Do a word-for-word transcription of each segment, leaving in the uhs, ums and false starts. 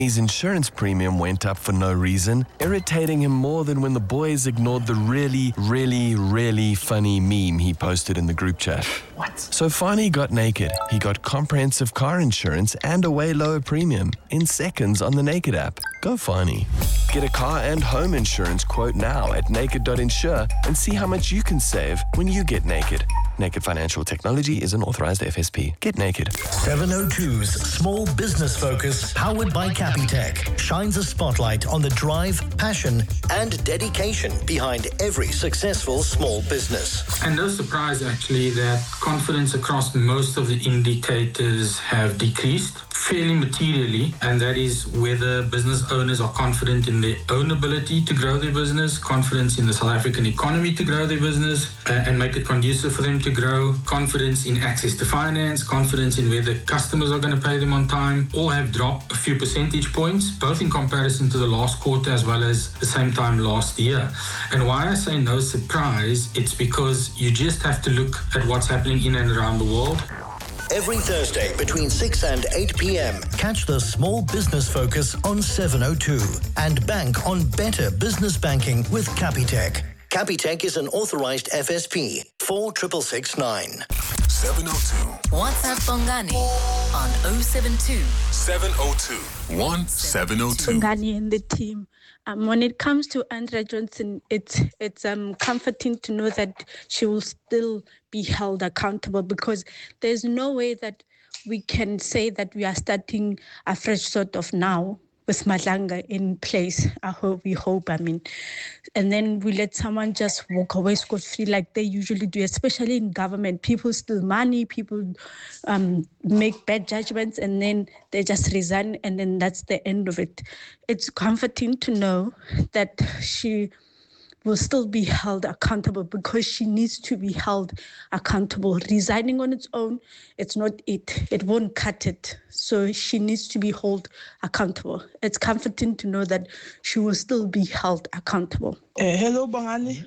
His insurance premium went up for no reason, irritating him more than when the boys ignored the really, really, really funny meme he posted in the group chat. What? So Fani got naked. He got comprehensive car insurance and a way lower premium in seconds on the Naked app. Go Fani. Get a car and home insurance quote now at naked dot insure and see how much you can save when you get naked. Naked Financial Technology is an authorized F S P. Get naked. seven oh two's Small Business Focus, powered by Capitec, shines a spotlight on the drive, passion, and dedication behind every successful small business. And no surprise, actually, that confidence across most of the indicators have decreased fairly materially, and that is whether business owners are confident in their own ability to grow their business, confidence in the South African economy to grow their business uh, and make it conducive for them to grow, confidence in access to finance, confidence in whether customers are going to pay them on time, all have dropped a few percentage points, both in comparison to the last quarter as well as the same time last year. And why I say no surprise, it's because you just have to look at what's happening in and around the world. Every Thursday between six and eight p.m. Catch the Small Business Focus on seven oh two and bank on better business banking with Capitec. Capitec is an authorized F S P. four six six nine. seven oh two. WhatsApp Bongani on oh seven two. seven oh two. one seven oh two. Bongani and the team. Um, when it comes to Andrea Johnson, it's it's um comforting to know that she will still be held accountable, because there's no way that we can say that we are starting a fresh sort of now with Madlanga in place. I hope, we hope, I mean. And then we let someone just walk away scot-free like they usually do, especially in government. People steal money, people um, make bad judgments, and then they just resign, and then that's the end of it. It's comforting to know that she will still be held accountable, because she needs to be held accountable. Resigning on its own, it's not it. It won't cut it. So she needs to be held accountable. It's comforting to know that she will still be held accountable. Uh, hello, Bongani.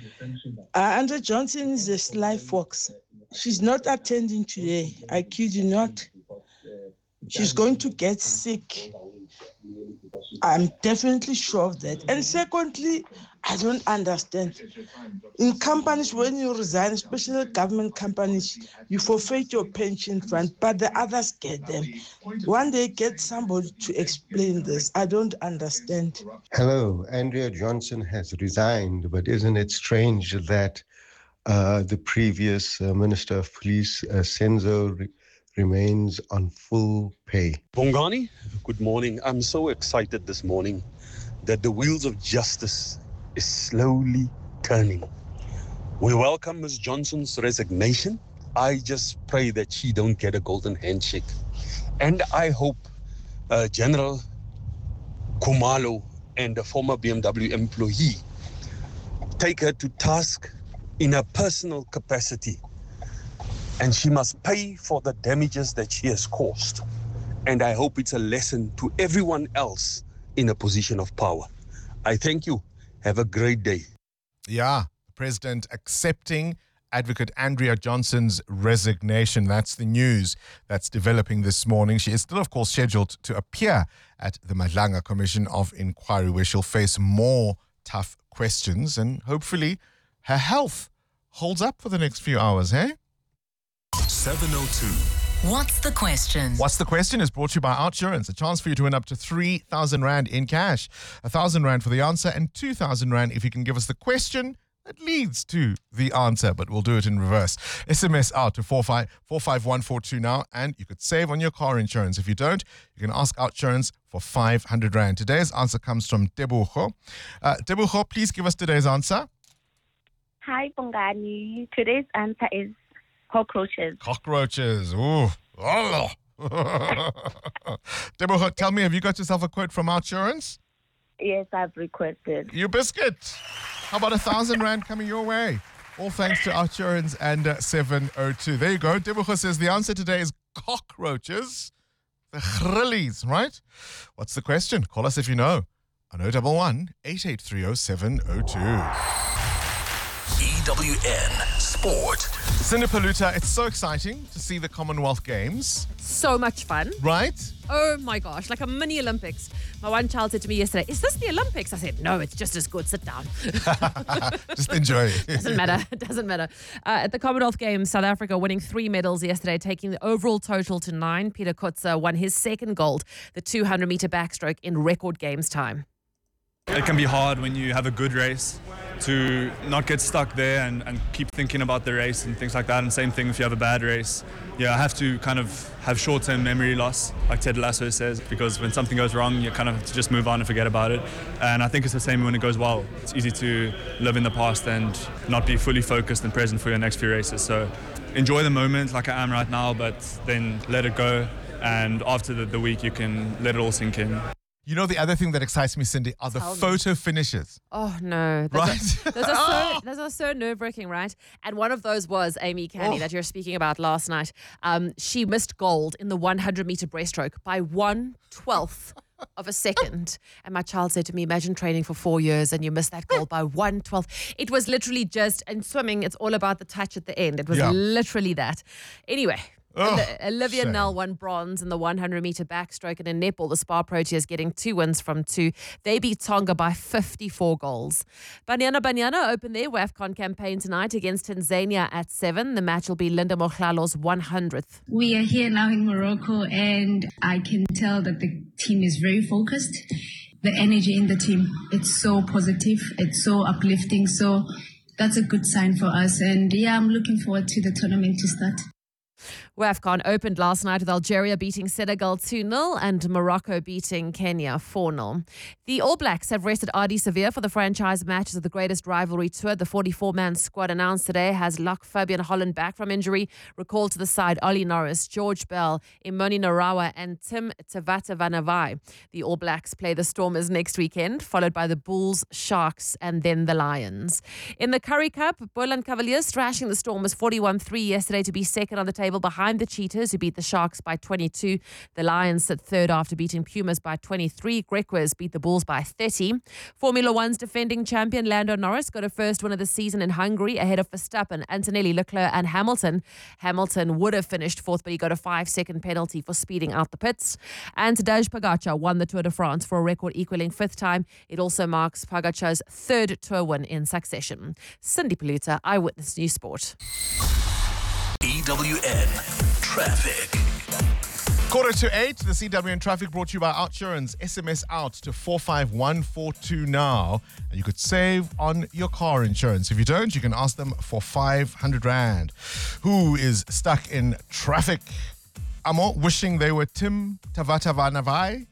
Uh, Andrea Johnson is a sly fox. She's not attending today. I kid you not. She's going to get sick. I'm definitely sure of that. And secondly, I don't understand. In companies, when you resign, especially government companies, you forfeit your pension fund, but the others get them. One day, get somebody to explain this. I don't understand. Hello, Andrea Johnson has resigned, but isn't it strange that uh, the previous uh, Minister of Police, uh, Senzo, re- remains on full pay? Bongani, good morning. I'm so excited this morning that the wheels of justice is slowly turning. We welcome Miz Johnson's resignation. I just pray that she don't get a golden handshake. And I hope uh, General Khumalo and the former B M W employee take her to task in a personal capacity. And she must pay for the damages that she has caused. And I hope it's a lesson to everyone else in a position of power. I thank you. Have a great day. Yeah, the president accepting Advocate Andrea Johnson's resignation. That's the news that's developing this morning. She is still, of course, scheduled to appear at the Madlanga Commission of Inquiry, where she'll face more tough questions, and hopefully her health holds up for the next few hours, hey? seven oh two. What's the question? What's the question is brought to you by Outsurance. A chance for you to win up to three thousand rand in cash. one thousand rand for the answer and two thousand rand if you can give us the question that leads to the answer. But we'll do it in reverse. S M S out to four five four five one four two now, and you could save on your car insurance. If you don't, you can ask Outsurance for five hundred rand. Today's answer comes from Tebogo. Uh, Tebogo, please give us today's answer. Hi, Bongani. Today's answer is cockroaches. Cockroaches. Ooh. Oh. Deborah, tell me, have you got yourself a quote from Outsurance? Yes, I've requested. You biscuit. How about a thousand rand coming your way? All thanks to Outsurance and uh, seven oh two. There you go. Deborah says the answer today is cockroaches. The grillies, right? What's the question? Call us if you know. On oh one one, eight eight three oh seven oh two. W N Sport. Cindy Paluta, it's so exciting to see the Commonwealth Games. So much fun. Right? Oh my gosh, like a mini Olympics. My one child said to me yesterday, is this the Olympics? I said, no, it's just as good. Sit down. Just enjoy it. Doesn't matter. It doesn't matter. Uh, at the Commonwealth Games, South Africa winning three medals yesterday, taking the overall total to nine. Peter Kutzer won his second gold, the two hundred meter backstroke in record games time. It can be hard when you have a good race to not get stuck there and, and keep thinking about the race and things like that. And same thing if you have a bad race. Yeah, I have to kind of have short-term memory loss, like Ted Lasso says, because when something goes wrong, you kind of have to just move on and forget about it. And I think it's the same when it goes well. It's easy to live in the past and not be fully focused and present for your next few races. So enjoy the moment like I am right now, but then let it go. And after the, the week, you can let it all sink in. You know, the other thing that excites me, Cindy, are the Tell photo me. finishes. Oh, no. Those Right? Are, those, are so, those are so nerve-wracking, right? And one of those was Amy Canny Oh. that you're speaking about last night. Um, she missed gold in the one hundred meter breaststroke by one twelfth of a second. And my child said to me, imagine training for four years and you missed that gold by one twelfth. It was literally just, and swimming, it's all about the touch at the end. It was Yeah. literally that. Anyway. Oh, Oli- Olivia shame. Nell won bronze in the one hundred meter backstroke, and in netball, the Spa Proteas getting two wins from two. They beat Tonga by fifty-four goals. Banyana Banyana open their WAFCON campaign tonight against Tanzania at seven. The match will be Linda Mohlalo's one hundredth. We are here now in Morocco, and I can tell that the team is very focused. The energy in the team, it's so positive, it's so uplifting. So that's a good sign for us. And yeah, I'm looking forward to the tournament to start. WAFCON opened last night with Algeria beating Senegal two nil and Morocco beating Kenya four nil. The All Blacks have rested Ardie Savea for the franchise matches of the greatest rivalry tour. The forty-four man squad announced today has Luck Fabian Holland back from injury. Recalled to the side Ollie Norris, George Bell, Imoni Narawa and Tim Tavata Vanavai. The All Blacks play the Stormers next weekend, followed by the Bulls, Sharks and then the Lions. In the Currie Cup, Boland Cavaliers thrashing the Stormers forty-one three yesterday to be second on the table behind the Cheetahs, who beat the Sharks by twenty-two. The Lions sit third after beating Pumas by twenty-three. Grequas beat the Bulls by thirty. Formula One's defending champion Lando Norris got a first win of the season in Hungary ahead of Verstappen, Antonelli, Leclerc and Hamilton. Hamilton would have finished fourth, but he got a five-second penalty for speeding out the pits. And Tadej Pogacar won the Tour de France for a record equaling fifth time. It also marks Pogacar's third Tour win in succession. Cindy Paluta, Eyewitness News Sport. E W N Traffic. Quarter to eight, the C W N traffic brought to you by Outsurance. S M S out to four five one four two now, and you could save on your car insurance. If you don't, you can ask them for five hundred rand. Who is stuck in traffic? Amo wishing they were Tim Tavata Vanavai.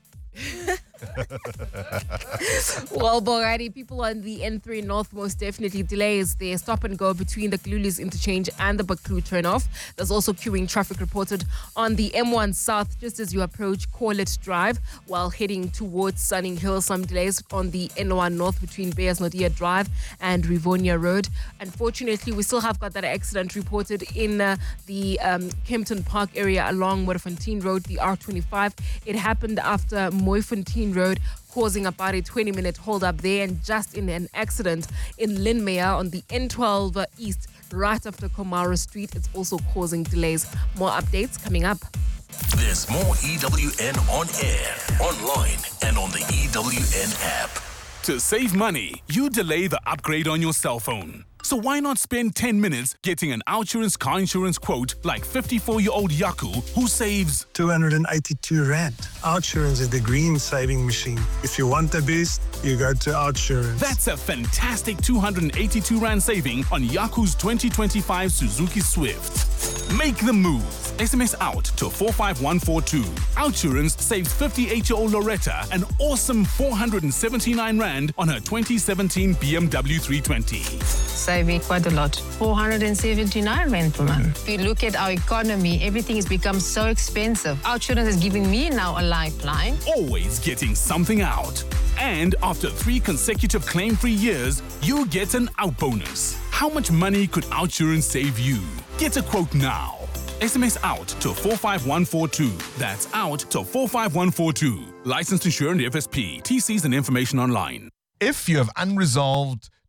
Well, Bongani, people on the N three North most definitely delays their stop and go between the Glulis interchange and the Baklu turnoff. There's also queuing traffic reported on the M one South just as you approach Corlett Drive while heading towards Sunning Hill. Some delays on the N one North between Beyers Nodia Drive and Rivonia Road. Unfortunately, we still have got that accident reported in uh, the um, Kempton Park area along Moerfontein Road, the R twenty-five. It happened after Moerfontein Road, causing about a twenty minute hold up there, and just in an accident in Lynmere on the N twelve East right after Komara Street. It's also causing delays. More updates coming up. There's more E W N on air, online, and on the E W N app. To save money, you delay the upgrade on your cell phone. So why not spend ten minutes getting an Outsurance car insurance quote like fifty-four-year-old Yaku who saves two hundred eighty-two rand. Outsurance is the green saving machine. If you want the best, you go to Outsurance. That's a fantastic two hundred eighty-two rand saving on Yaku's twenty twenty-five Suzuki Swift. Make the move. S M S out to four five one four two. Outsurance saves fifty-eight-year-old Loretta an awesome four hundred seventy-nine rand on her twenty seventeen B M W three twenty. Saving quite a lot. four hundred seventy-nine rand per month. If you look at our economy, everything has become so expensive. Outsurance is giving me now a lifeline. Always getting something out. And after three consecutive claim-free years, you get an out bonus. How much money could Outsurance save you? Get a quote now. S M S out to four five one four two. That's out to four five one four two. Licensed insured F S P. T Cs and information online. If you have unresolved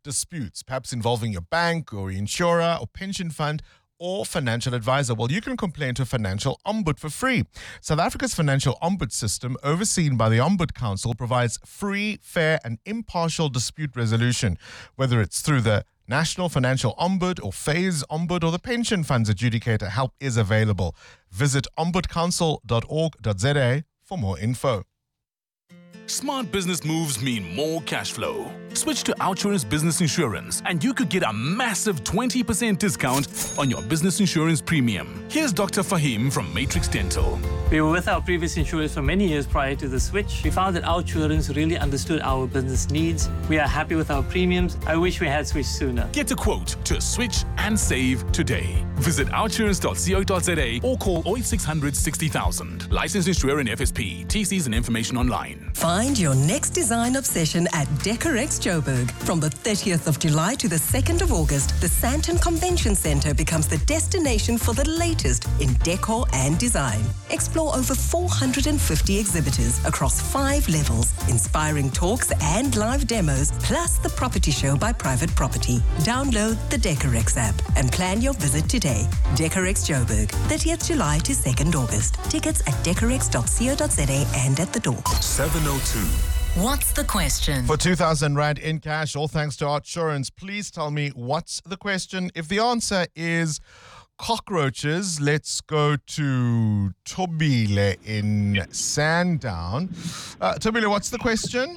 disputes, perhaps involving your bank or insurer or pension fund or financial advisor? Well, you can complain to a financial ombud for free. South Africa's financial ombud system, overseen by the Ombud Council, provides free, fair and impartial dispute resolution, whether it's through the National Financial Ombud or Phase Ombud or the Pension Funds Adjudicator. Help is available. Visit ombud council dot org dot z a for more info. Smart business moves mean more cash flow. Switch to OUTsurance Business Insurance and you could get a massive twenty percent discount on your business insurance premium. Here's Doctor Fahim from Matrix Dental. We were with our previous insurers for many years prior to the switch. We found that OUTsurance really understood our business needs. We are happy with our premiums. I wish we had switched sooner. Get a quote to switch and save today. Visit outsurance dot co dot z a or call oh eight six hundred sixty thousand. Licensed insurer in F S P. T Cs and information online. Find your next design obsession at Decorex Joburg. From the thirtieth of July to the second of August, the Sandton Convention Centre becomes the destination for the latest in decor and design. Explore over four hundred fifty exhibitors across five levels, inspiring talks and live demos, plus the property show by Private Property. Download the Decorex app and plan your visit today. Decorex Joburg, thirtieth of July to second of August. Tickets at decorex dot co dot z a and at the door. seven oh two. What's the question? For two thousand Rand in cash, all thanks to OUTsurance, please tell me what's the question. If the answer is cockroaches, let's go to Tobile in Sandown. Uh, Tobile, what's the question?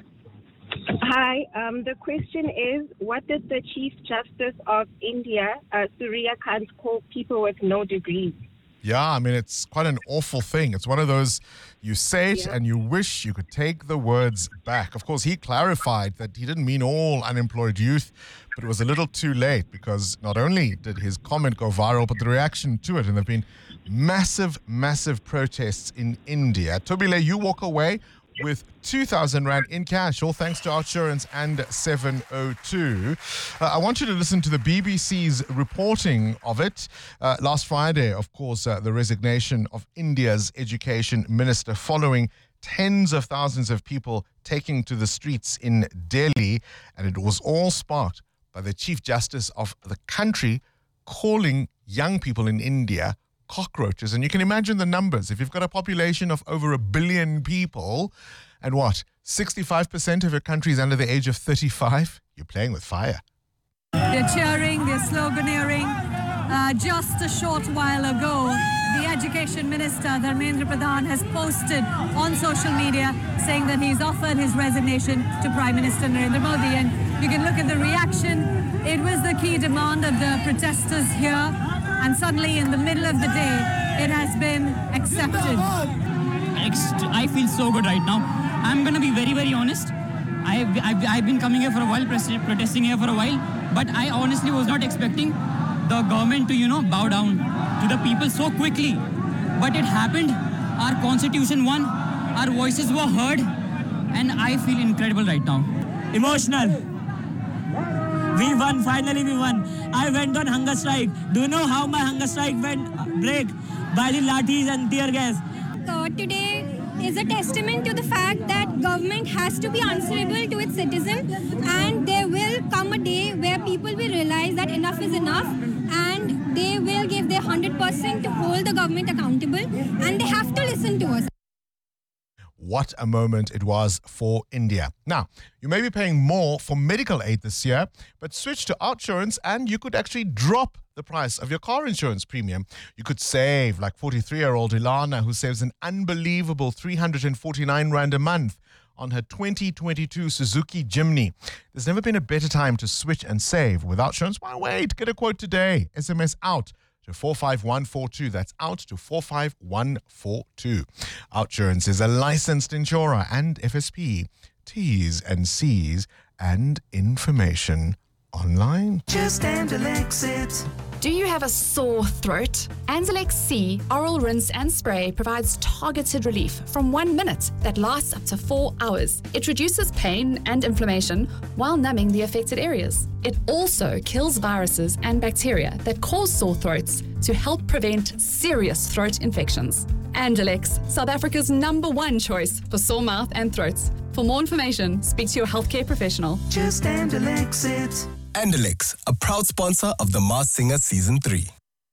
Hi, um, the question is, what did the Chief Justice of India, uh, Surya Kant, call people with no degrees? Yeah, I mean, it's quite an awful thing. It's one of those, you say it Yeah. and you wish you could take the words back. Of course, he clarified that he didn't mean all unemployed youth, but it was a little too late because not only did his comment go viral, but the reaction to it. And there have been massive, massive protests in India. Tobile, you walk away with two thousand Rand in cash, all thanks to OUTsurance and seven oh two. Uh, I want you to listen to the B B C's reporting of it. Uh, last Friday, of course, uh, the resignation of India's education minister following tens of thousands of people taking to the streets in Delhi. And it was all sparked by the Chief Justice of the country calling young people in India cockroaches. And you can imagine the numbers. If you've got a population of over a billion people and what, sixty-five percent of your country is under the age of thirty-five, you're playing with fire. They're cheering, they're sloganeering. Uh, just a short while ago, the Education Minister, Dharmendra Pradhan, has posted on social media saying that he's offered his resignation to Prime Minister Narendra Modi. And you can look at the reaction. It was the key demand of the protesters here. And suddenly, in the middle of the day, it has been accepted. I feel so good right now. I'm going to be very, very honest. I've, I've, I've been coming here for a while, protesting here for a while, but I honestly was not expecting the government to, you know, bow down to the people so quickly. But it happened. Our constitution won. Our voices were heard. And I feel incredible right now. Emotional. We won, finally we won. I went on hunger strike. Do you know how my hunger strike went break? By the lathis and tear gas. Uh, today is a testament to the fact that government has to be answerable to its citizens, and there will come a day where people will realize that enough is enough, and they will give their one hundred percent to hold the government accountable, and they have to listen to us. What a moment it was for India. Now, you may be paying more for medical aid this year, but switch to OUTsurance and you could actually drop the price of your car insurance premium. You could save, like forty-three-year-old Ilana, who saves an unbelievable three hundred forty-nine Rand a month on her twenty twenty-two Suzuki Jimny. There's never been a better time to switch and save. With OUTsurance, why wait? Get a quote today. S M S out to four five one four two. That's out to four five one four two. OUTsurance is a licensed insurer and F S P. T's and C's and information online. Just Anzalex it. Do you have a sore throat? Anzalex C Oral Rinse and Spray provides targeted relief from one minute that lasts up to four hours. It reduces pain and inflammation while numbing the affected areas. It also kills viruses and bacteria that cause sore throats to help prevent serious throat infections. Andalex, South Africa's number one choice for sore mouth and throats. For more information, speak to your healthcare professional. Just Andalex it. Andalex, a proud sponsor of The Masked Singer Season three.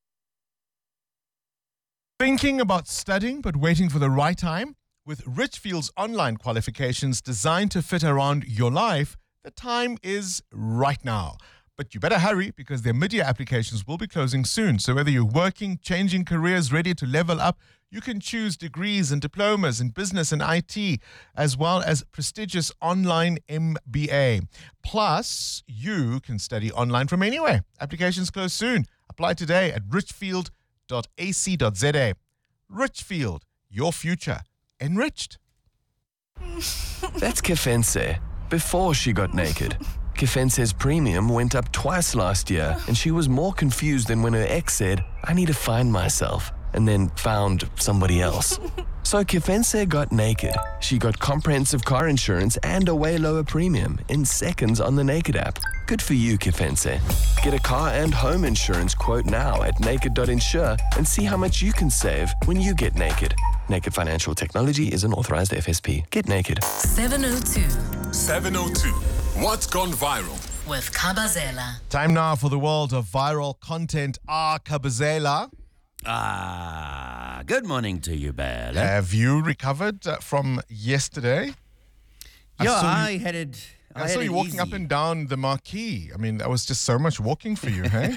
Thinking about studying but waiting for the right time? With Richfield's online qualifications designed to fit around your life, the time is right now. But you better hurry because their mid-year applications will be closing soon. So whether you're working, changing careers, ready to level up, you can choose degrees and diplomas in business and I T, as well as prestigious online M B A. Plus, you can study online from anywhere. Applications close soon. Apply today at richfield dot a c dot z a. Richfield, your future enriched. That's Kefense before she got naked. Kefense's premium went up twice last year, and she was more confused than when her ex said, I need to find myself, and then found somebody else. So Kefense got naked. She got comprehensive car insurance and a way lower premium in seconds on the Naked app. Good for you, Kefense. Get a car and home insurance quote now at naked dot insure and see how much you can save when you get naked. Naked Financial Technology is an authorized F S P. Get naked. seven oh two. seven oh two. What's gone viral? With Kabazela. Time now for the world of viral content. Ah, Kabazela. Ah, good morning to you, Bella. Have you recovered uh, from yesterday? Yeah, I, saw I you, had it. I, I had saw it you walking easy. up and down the marquee. I mean, that was just so much walking for you, hey?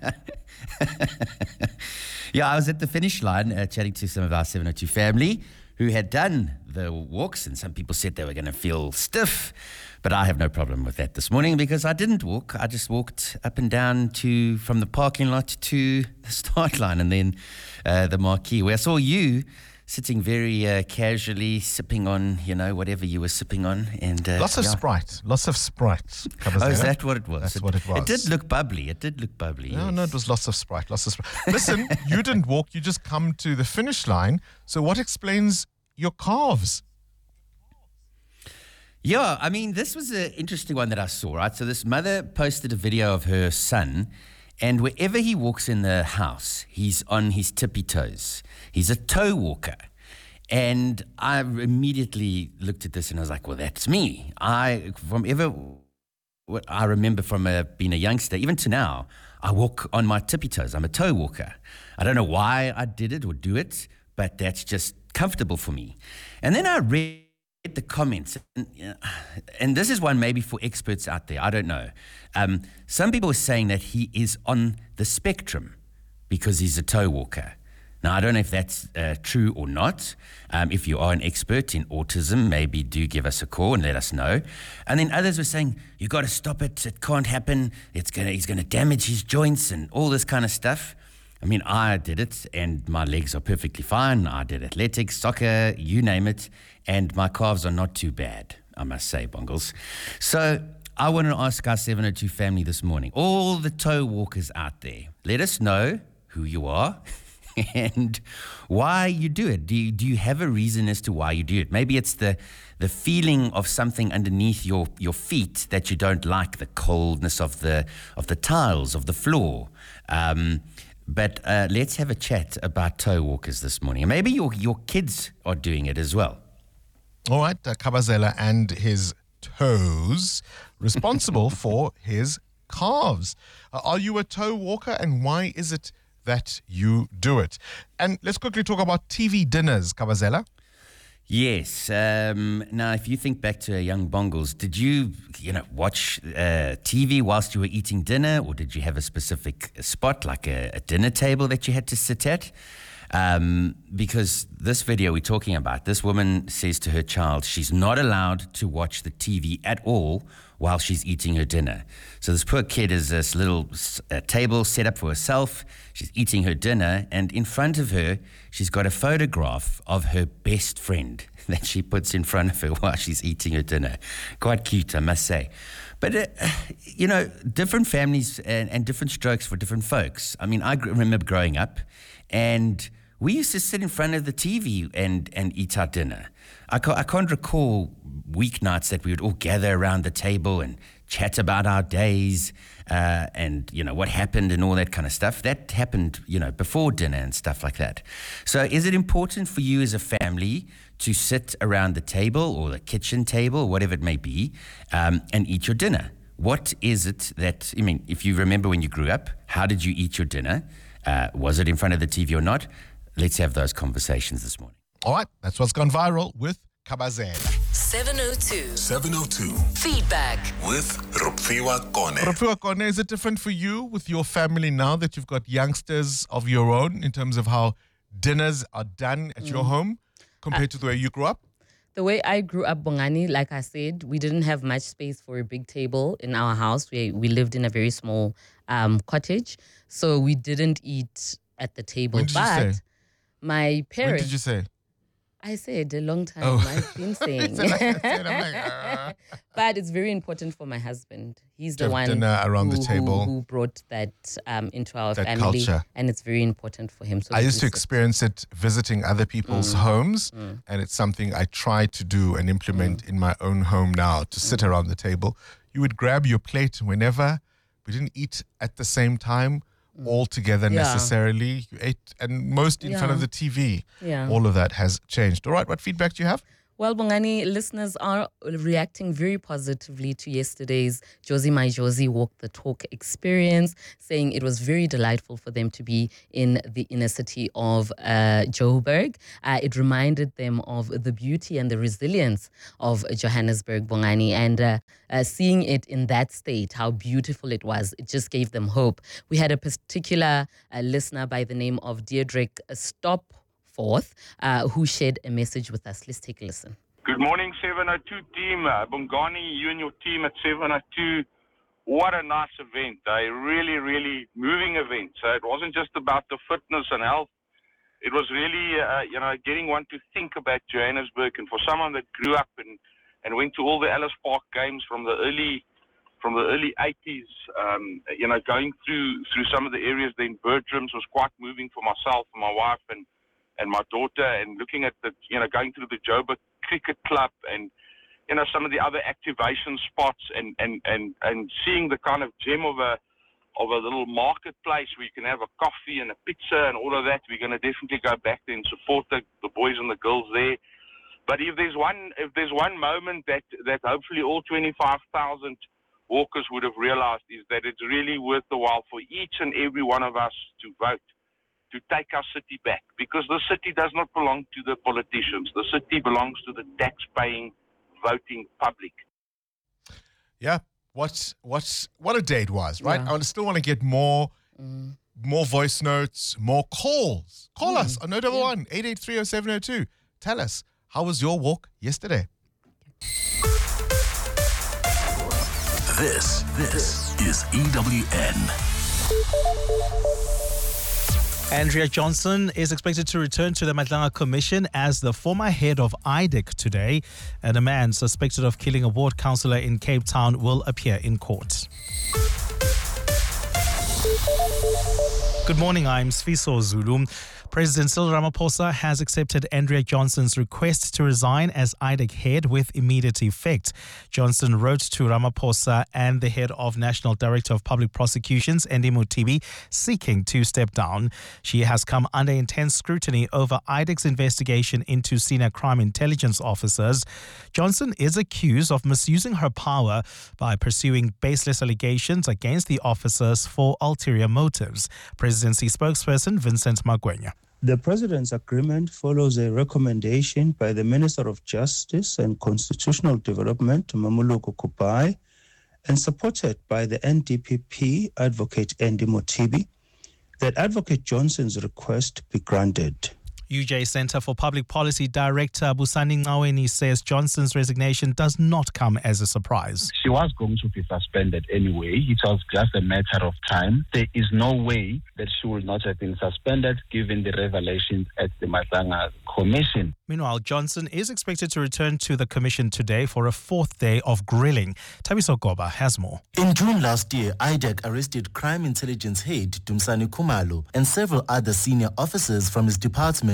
Yeah, I was at the finish line uh, chatting to some of our seven oh two family who had done the walks, and some people said they were going to feel stiff. But I have no problem with that this morning because I didn't walk. I just walked up and down to from the parking lot to the start line and then uh, the marquee, where I saw you sitting very uh, casually, sipping on, you know, whatever you were sipping on. and uh, Lots of yeah. Sprite. Lots of Sprite. Oh, is that what it was? That's it, what it was. It did look bubbly. It did look bubbly. No, yes. no, it was lots of Sprite. Lots of Sprite. Listen, you didn't walk. You just come to the finish line. So what explains your calves? Yeah, I mean, this was an interesting one that I saw, right? So this mother posted a video of her son, and wherever he walks in the house, he's on his tippy toes. He's a toe walker. And I immediately looked at this and I was like, well, that's me. I, from ever, what I remember from a, being a youngster, even to now, I walk on my tippy toes. I'm a toe walker. I don't know why I did it or do it, but that's just comfortable for me. And then I read the comments, and, and this is one maybe for experts out there, I don't know. Um, some people are saying that he is on the spectrum because he's a toe walker. Now, I don't know if that's uh, true or not. Um, if you are an expert in autism, maybe do give us a call and let us know. And then others were saying, you got to stop it, it can't happen, it's gonna, he's going to damage his joints and all this kind of stuff. I mean, I did it, and my legs are perfectly fine. I did athletics, soccer, you name it, and my calves are not too bad, I must say, Bongles. So I want to ask our seven oh two family this morning, all the toe walkers out there, let us know who you are and why you do it. Do you, do you have a reason as to why you do it? Maybe it's the the feeling of something underneath your, your feet that you don't like, the coldness of the of the tiles, of the floor. Um, But uh, let's have a chat about toe walkers this morning. And maybe your your kids are doing it as well. All right, uh, Kabazela and his toes, responsible for his calves. Uh, are you a toe walker, and why is it that you do it? And let's quickly talk about T V dinners, Kabazela. Yes. Um, now, if you think back to young Bongles, did you, you know, watch uh, T V whilst you were eating dinner, or did you have a specific spot, like a, a dinner table that you had to sit at? Um, because this video we're talking about, this woman says to her child she's not allowed to watch the T V at all while she's eating her dinner. So this poor kid has this little uh, table set up for herself. She's eating her dinner, and in front of her, she's got a photograph of her best friend that she puts in front of her while she's eating her dinner. Quite cute, I must say. But, uh, you know, different families and, and different strokes for different folks. I mean, I gr- remember growing up, and we used to sit in front of the T V and, and eat our dinner. I, ca- I can't recall weeknights that we would all gather around the table and chat about our days uh, and, you know, what happened and all that kind of stuff. That happened, you know, before dinner and stuff like that. So is it important for you as a family to sit around the table or the kitchen table, whatever it may be, um, and eat your dinner? What is it that, I mean, if you remember when you grew up, how did you eat your dinner? Uh, was it in front of the T V or not? Let's have those conversations this morning. All right, that's what's gone viral with Kabazela. seven oh two. seven oh two. Feedback. With Rupfiwa Kone. Rupfiwa Kone, is it different for you with your family now that you've got youngsters of your own in terms of how dinners are done at your Mm. home compared Uh, to the way you grew up? The way I grew up, Bongani, like I said, we didn't have much space for a big table in our house. We we lived in a very small um, cottage, so we didn't eat at the table. When did you but say? my parents. When did you say? I said a long time. Oh. I've been saying. So like I said, I'm like, uh. But it's very important for my husband. He's To the have one dinner around the who, table. who, who brought that um, into our That family, culture. and it's very important for him. So I we used to do sit. experience it visiting other people's Mm. homes, Mm. and it's something I try to do and implement in my own home now, to sit around the table. You would grab your plate whenever. We didn't eat at the same time all together Yeah. necessarily. You ate, and most in front Yeah. of the T V. Yeah. All of that has changed. All right, what feedback do you have? Well, Bongani, listeners are reacting very positively to yesterday's Josie My Josie Walk the Talk experience, saying it was very delightful for them to be in the inner city of uh, Joburg. Uh, it reminded them of the beauty and the resilience of Johannesburg, Bongani, and uh, uh, seeing it in that state, how beautiful it was, it just gave them hope. We had a particular uh, listener by the name of Deirdrick Stop Forth, uh, who shared a message with us. Let's take a listen. Good morning, seven oh two team. Uh, Bongani, you and your team at seven oh two. What a nice event. A really, really moving event. So it wasn't just about the fitness and health. It was really, uh, you know, getting one to think about Johannesburg. And for someone that grew up and, and went to all the Ellis Park games from the early from the early eighties, um, you know, going through through some of the areas then Bertrams was quite moving for myself and my wife and and my daughter, and looking at the, you know, going through the Joburg Cricket Club and, you know, some of the other activation spots and, and, and, and seeing the kind of gem of a of a little marketplace where you can have a coffee and a pizza and all of that. We're going to definitely go back there and support the, the boys and the girls there. But if there's one if there's one moment that, that hopefully all twenty-five thousand walkers would have realized, is that it's really worth the while for each and every one of us to vote, to take our city back, because the city does not belong to the politicians. The city belongs to the tax-paying, voting public. Yeah, what what what a day it was, right? Yeah. I still want to get more Mm. more voice notes, more calls. Call Mm. us on zero one one, eight eight three, zero seven zero two. Tell us, how was your walk yesterday? This, this is E W N. Andrea Johnson is expected to return to the Madlanga Commission as the former head of I D E C today, and a man suspected of killing a ward councillor in Cape Town will appear in court. Good morning, I'm Sfiso Zulu. President Cyril Ramaphosa has accepted Andrea Johnson's request to resign as I D E C head with immediate effect. Johnson wrote to Ramaphosa and the head of National Director of Public Prosecutions, Andy Mutibi, seeking to step down. She has come under intense scrutiny over I D E C's investigation into senior crime intelligence officers. Johnson is accused of misusing her power by pursuing baseless allegations against the officers for ulterior motives. Presidency spokesperson Vincent Magwenya. The President's agreement follows a recommendation by the Minister of Justice and Constitutional Development, Mamuluko Kupai, and supported by the N D P P advocate Andy Mutibi, that Advocate Johnson's request be granted. U J Centre for Public Policy Director Busani Ngaweni says Johnson's resignation does not come as a surprise. She was going to be suspended anyway. It was just a matter of time. There is no way that she will not have been suspended given the revelations at the Madlanga Commission. Meanwhile, Johnson is expected to return to the commission today for a fourth day of grilling. Tabiso Goba has more. In June last year, I D E C arrested crime intelligence head Dumsani Kumalo and several other senior officers from his department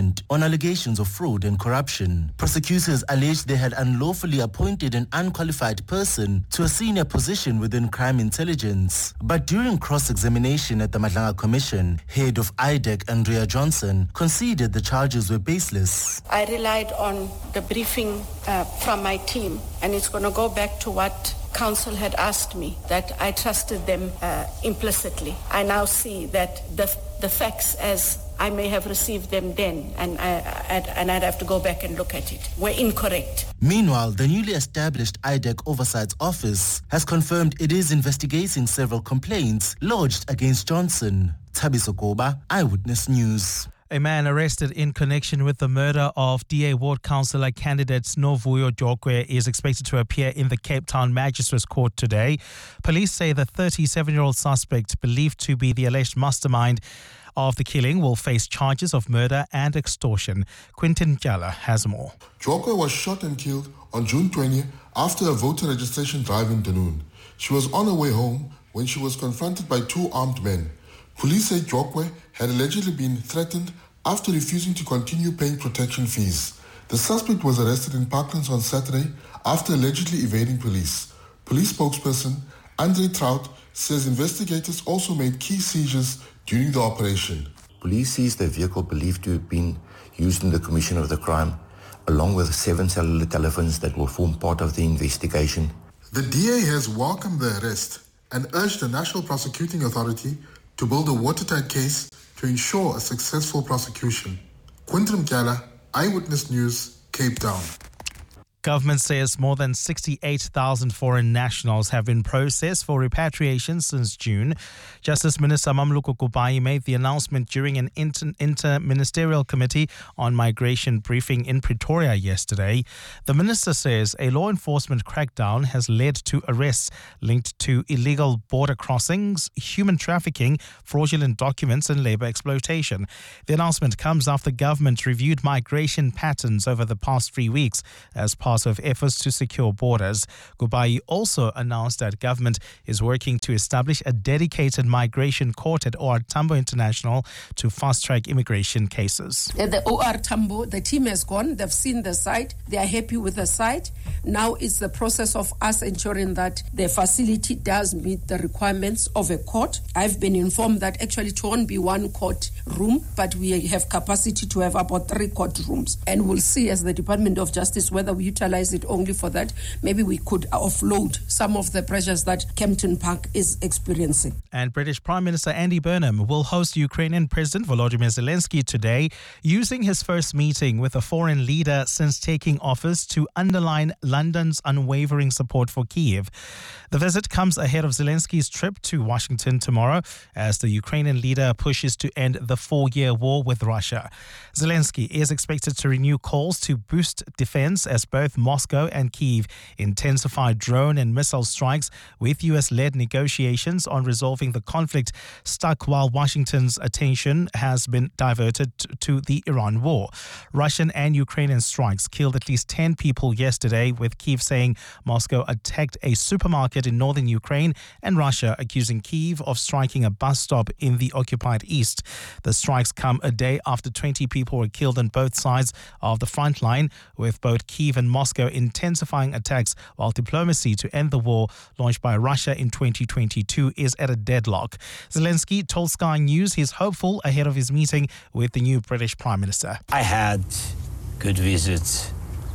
indictment on allegations of fraud and corruption. Prosecutors alleged they had unlawfully appointed an unqualified person to a senior position within crime intelligence. But during cross-examination at the Madlanga Commission, head of I D E C, Andrea Johnson, conceded the charges were baseless. I relied on the briefing uh, from my team, and it's going to go back to what Council had asked me, that I trusted them uh, implicitly. I now see that the the facts as I may have received them then, and, I, I'd, and I'd have to go back and look at it, were incorrect. Meanwhile, the newly established I D E C Oversight Office has confirmed it is investigating several complaints lodged against Johnson. Thabiso Koba, Eyewitness News. A man arrested in connection with the murder of D A Ward Councillor candidate Novuyo Jokwe is expected to appear in the Cape Town Magistrates Court today. Police say the thirty-seven-year-old suspect, believed to be the alleged mastermind of the killing, will face charges of murder and extortion. Quintin Jala has more. Jokwe was shot and killed on June twentieth after a voter registration drive in Dunoon. She was on her way home when she was confronted by two armed men. Police say Jokwe had allegedly been threatened after refusing to continue paying protection fees. The suspect was arrested in Parklands on Saturday after allegedly evading police. Police spokesperson Andre Trout says investigators also made key seizures during the operation. Police seized a vehicle believed to have been used in the commission of the crime, along with seven cellular telephones that will form part of the investigation. The D A has welcomed the arrest and urged the National Prosecuting Authority to build a watertight case to ensure a successful prosecution. Quintin Mkyala, Eyewitness News, Cape Town. Government says more than sixty-eight thousand foreign nationals have been processed for repatriation since June. Justice Minister Mamluko Kupai made the announcement during an inter- inter-ministerial committee on migration briefing in Pretoria yesterday. The minister says a law enforcement crackdown has led to arrests linked to illegal border crossings, human trafficking, fraudulent documents and labour exploitation. The announcement comes after government reviewed migration patterns over the past three weeks as part of efforts to secure borders. Kubai also announced that government is working to establish a dedicated migration court at O R Tambo International to fast-track immigration cases. At the O R Tambo, the team has gone, they've seen the site, they are happy with the site. Now it's the process of us ensuring that the facility does meet the requirements of a court. I've been informed that actually it won't be one court room, but we have capacity to have about three court rooms. And we'll see as the Department of Justice whether we utilize it only for that. Maybe we could offload some of the pressures that Kempton Park is experiencing. And British Prime Minister Andy Burnham will host Ukrainian President Volodymyr Zelensky today, using his first meeting with a foreign leader since taking office to underline London's unwavering support for Kyiv. The visit comes ahead of Zelensky's trip to Washington tomorrow as the Ukrainian leader pushes to end the four-year war with Russia. Zelensky is expected to renew calls to boost defense as both Moscow and Kyiv intensify drone and missile strikes, with U S-led negotiations on resolving the conflict stuck while Washington's attention has been diverted to the Iran war. Russian and Ukrainian strikes killed at least ten people yesterday, with Kyiv saying Moscow attacked a supermarket in northern Ukraine and Russia accusing Kyiv of striking a bus stop in the occupied east. The strikes come a day after twenty people were killed on both sides of the front line, with both Kyiv and Moscow intensifying attacks, while diplomacy to end the war launched by Russia in twenty twenty-two is at a deadlock. Zelensky told Sky News he's hopeful ahead of his meeting with the new British Prime Minister. I had good visits.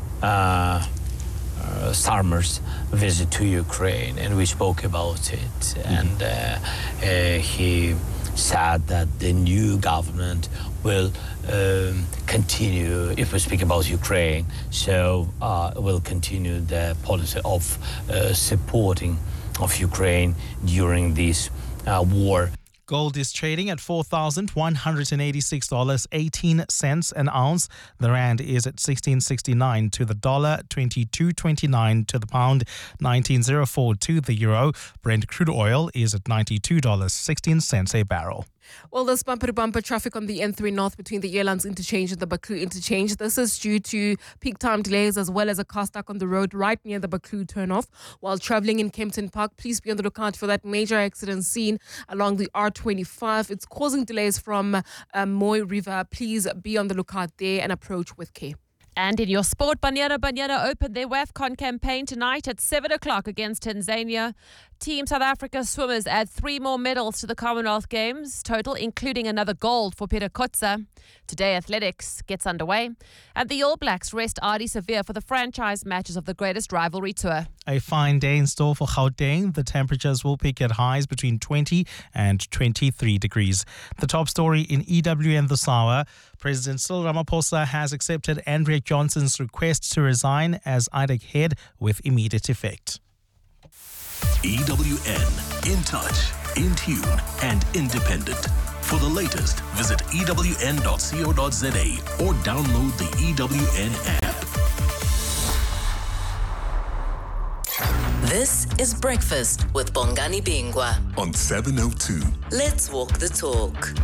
Uh, Uh, Starmer's visit to Ukraine, and we spoke about it. Mm-hmm. And uh, uh, he said that the new government will um, continue, if we speak about Ukraine, so uh, will continue the policy of uh, supporting of Ukraine during this uh, war. Gold is trading at four thousand one hundred eighty-six dollars and eighteen cents an ounce. The rand is at sixteen sixty-nine to the dollar, twenty-two twenty-nine to the pound, nineteen oh four to the euro. Brent crude oil is at ninety-two dollars and sixteen cents a barrel. Well, there's bumper-to-bumper traffic on the N three North between the Airlines Interchange and the Baku Interchange. This is due to peak time delays as well as a car stuck on the road right near the Baku turnoff. While traveling in Kempton Park, please be on the lookout for that major accident scene along the R twenty-five. It's causing delays from uh, Moy River. Please be on the lookout there and approach with care. And in your sport, Banyana Banyana opened their WAFCON campaign tonight at seven o'clock against Tanzania. Team South Africa swimmers add three more medals to the Commonwealth Games total, including another gold for Peter Kotza. Today, athletics gets underway. And the All Blacks rest Ardie Savea for the franchise matches of the greatest rivalry tour. A fine day in store for Gauteng. The temperatures will peak at highs between twenty and twenty-three degrees. The top story in E W N this hour. President Cyril Ramaphosa has accepted Andrea Johnson's request to resign as I D E C head with immediate effect. E W N, in touch, in tune, and independent. For the latest, visit E W N dot co dot za or download the E W N app. This is Breakfast with Bongani Bingwa on seven oh two. Let's walk the talk.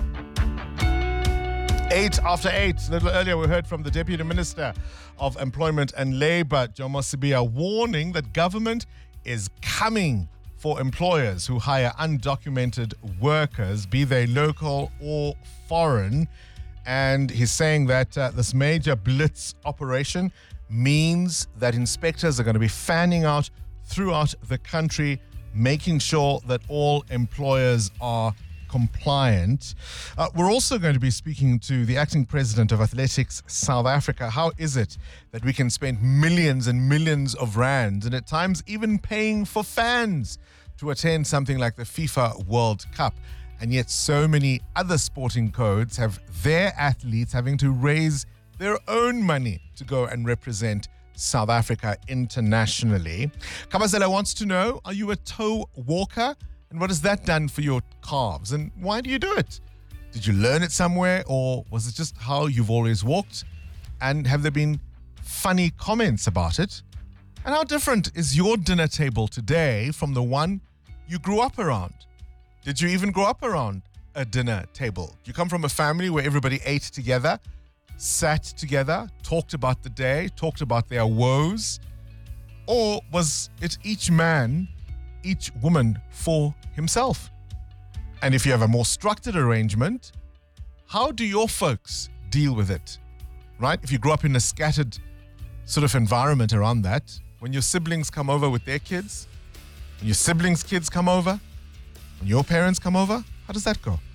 Eight after eight. A little earlier, we heard from the Deputy Minister of Employment and Labour, Jomo Sibiya, warning that government is coming for employers who hire undocumented workers, be they local or foreign. And he's saying that uh, this major blitz operation means that inspectors are going to be fanning out throughout the country, making sure that all employers are compliant. Uh, we're also going to be speaking to the acting president of Athletics South Africa. How is it that we can spend millions and millions of rands and at times even paying for fans to attend something like the FIFA World Cup, and yet so many other sporting codes have their athletes having to raise their own money to go and represent South Africa internationally? Kabazela wants to know, are you a toe walker? And what has that done for your calves? And why do you do it? Did you learn it somewhere, or was it just how you've always walked? And have there been funny comments about it? And how different is your dinner table today from the one you grew up around? Did you even grow up around a dinner table? Do you come from a family where everybody ate together, sat together, talked about the day, talked about their woes? Or was it each man, each woman for himself? And if you have a more structured arrangement, how do your folks deal with it? Right? If you grew up in a scattered sort of environment around that, when your siblings come over with their kids, when your siblings' kids come over, when your parents come over, how does that go?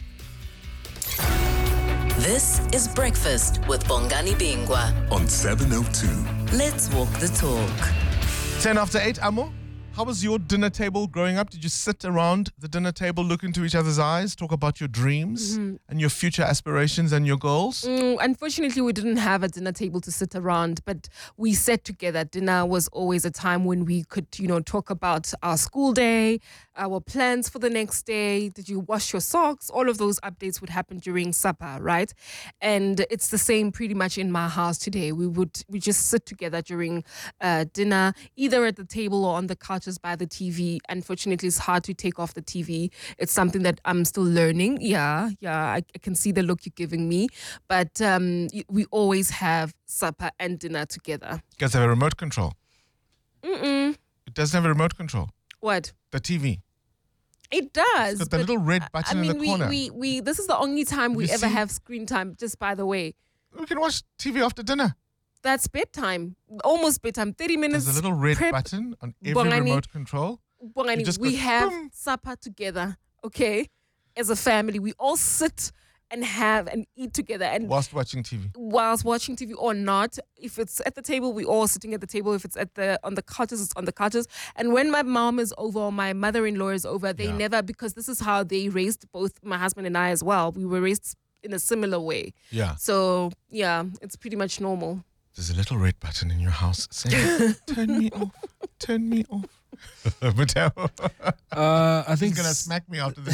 This is Breakfast with Bongani Bingwa on seven oh two. Let's walk the talk. ten after eight, Amo. How was your dinner table growing up? Did you sit around the dinner table, look into each other's eyes, talk about your dreams mm-hmm. and your future aspirations and your goals? Mm, unfortunately, we didn't have a dinner table to sit around, but we sat together. Dinner was always a time when we could, you know, talk about our school day, our plans for the next day. Did you wash your socks? All of those updates would happen during supper, right? And it's the same pretty much in my house today. We would we just sit together during uh, dinner, either at the table or on the couches by the T V. Unfortunately, it's hard to take off the T V. It's something that I'm still learning. Yeah, yeah, I, I can see the look you're giving me. But um, we always have supper and dinner together. You guys have a remote control? Mm-mm. It doesn't have a remote control. What? The T V. It does. It's got the little red button I mean, in the we, corner. we, we, this is the only time we You ever see? have screen time, just by the way. We can watch T V after dinner. That's bedtime. Almost bedtime. thirty minutes. There's a little red prep. button on every Bongani, remote control. Bongani, just we goes have boom. supper together, okay? As a family, we all sit and have and eat together. And Whilst watching T V. Whilst watching T V or not. If it's at the table, we all sitting at the table. If it's at the on the couches, it's on the couches. And when my mom is over or my mother-in-law is over, they Yeah. never, because this is how they raised both my husband and I as well. We were raised in a similar way. Yeah. So, yeah, it's pretty much normal. There's a little red button in your house saying, turn me off, turn me off. Mateo. Uh, I think He's going to smack me after the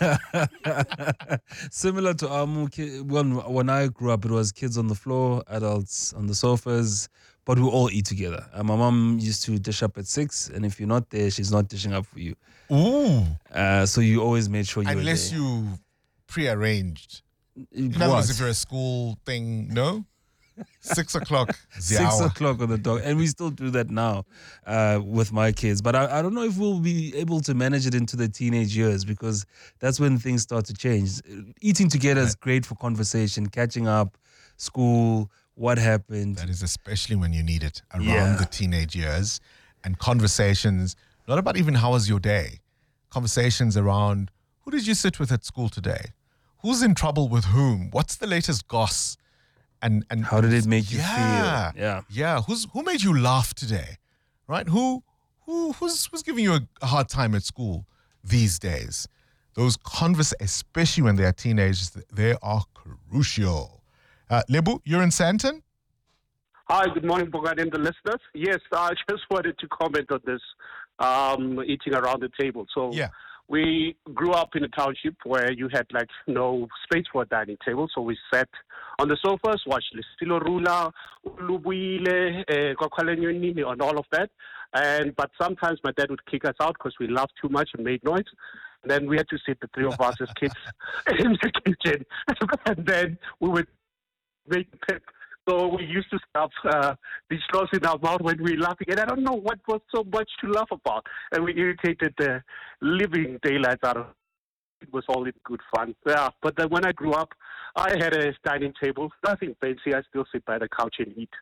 show. Similar to Amu, ki- when, when I grew up, it was kids on the floor, adults on the sofas, but we all eat together. And my mom used to dish up at six, and if you're not there, she's not dishing up for you. Ooh. Uh, so you always made sure you Unless were there. you pre-arranged. In other words, if you're a school thing, no? Six o'clock. Six hour. o'clock on the dot. And we still do that now uh, with my kids. But I, I don't know if we'll be able to manage it into the teenage years, because that's when things start to change. Eating together is great for conversation, catching up, school, what happened. That is especially when you need it around Yeah. the teenage years, and conversations, not about even how was your day, conversations around who did you sit with at school today? Who's in trouble with whom? What's the latest goss? And and how did it make you yeah, feel? Yeah. Yeah. Who's who made you laugh today? Right? Who who who's who's giving you a hard time at school these days? Those conversations, especially when they are teenagers, they are crucial. Uh, Lebu, you're in Sandton? Hi, good morning, Bongani and the listeners. Yes, I just wanted to comment on this um, eating around the table. So yeah. we grew up in a township where you had like no space for a dining table. So we sat on the sofas, watched Listilo Rula, Ulubuile, eh, Kwakwalenyo, and all of that. And but sometimes my dad would kick us out because we laughed too much and made noise. And then we had to sit, the three of us as kids, in the kitchen. And then we would make pep. So we used to stuff uh, these straws in our mouth when we were laughing. And I don't know what was so much to laugh about. And we irritated the living daylights out of it. It was all in good fun. Yeah, but then when I grew up, I had a dining table. Nothing fancy. I still sit by the couch and eat.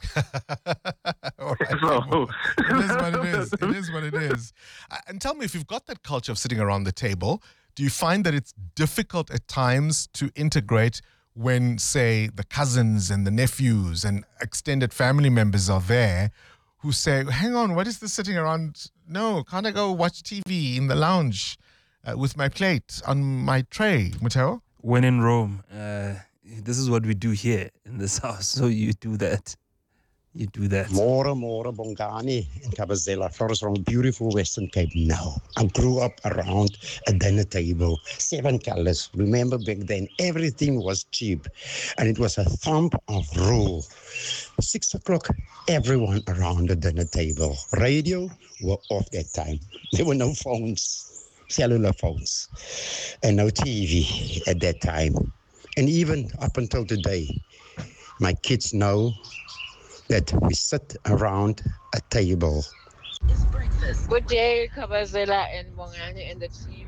All right. So. It is what it is. It is what it is. Uh, And tell me, if you've got that culture of sitting around the table, do you find that it's difficult at times to integrate when, say, the cousins and the nephews and extended family members are there who say, hang on, what is this sitting around? No, can't I go watch T V in the lounge uh, with my plate on my tray, Mateo? When in Rome, uh, this is what we do here in this house. So you do that. You do that. More, more, Bongani and Kabazela, Flores from beautiful Western Cape now. I grew up around a dinner table, seven colors. Remember back then, everything was cheap. And it was a thumb of rule. Six o'clock, everyone around the dinner table. Radio were off that time. There were no phones, cellular phones, and no T V at that time. And even up until today, my kids know that we sit around a table. Good day, Kabazela and Bongani and the team.